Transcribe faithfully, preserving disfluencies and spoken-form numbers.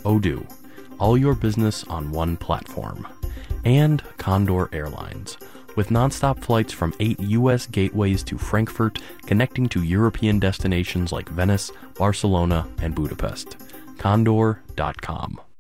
Odoo, all your business on one platform. And Condor Airlines, with nonstop flights from eight U S gateways to Frankfurt, connecting to European destinations like Venice, Barcelona, and Budapest. Condor dot com.